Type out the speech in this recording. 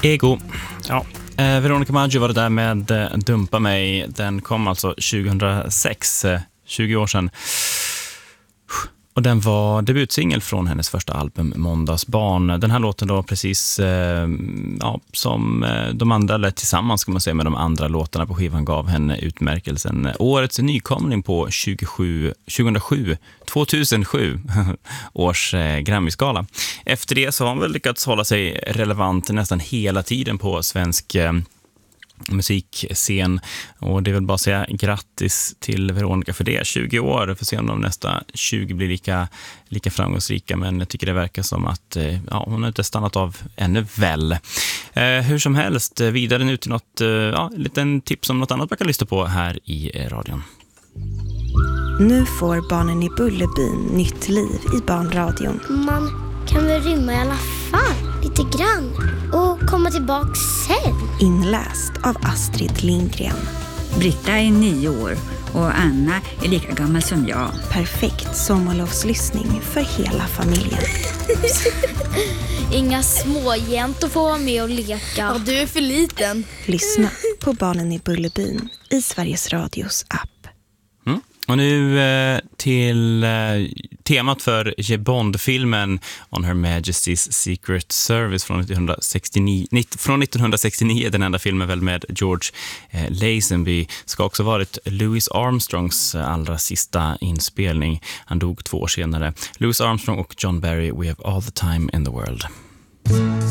Ego. Ja, Veronica Maggio var det där med Dumpa mig. Den kom alltså 2006, 20 år sedan. Och den var debutsingel från hennes första album Måndagsbarn. Den här låten då precis som de andra, eller tillsammans ska man säga med de andra låtarna på skivan, gav henne utmärkelsen årets nykomling på 2007 års Grammy-skala. Efter det så har hon väl lyckats hålla sig relevant nästan hela tiden på svensk musikscen, och det är väl bara att säga grattis till Veronica för det. 20 år, för se om de nästa 20 blir lika framgångsrika, men jag tycker det verkar som att hon har inte stannat av ännu väl. Hur som helst, vidare nu till något liten tips om något annat man kan lyssna på här i radion. Nu får barnen i Bullerbyn nytt liv i barnradion. Man kan väl rymma i alla fall, lite grann, och komma tillbaka sen. Inläst av Astrid Lindgren. Britta är 9 år och Anna är lika gammal som jag. Perfekt sommarlovslyssning för hela familjen. Inga småjäntor får vara med och leka. Ja, du är för liten. Lyssna på barnen i Bullerbyn i Sveriges Radios app. Och nu till temat för Bond-filmen On Her Majesty's Secret Service från 1969, den enda filmen väl med George Lazenby, ska också varit Louis Armstrongs allra sista inspelning. Han dog 2 år senare. Louis Armstrong och John Barry, We Have All the Time in the World.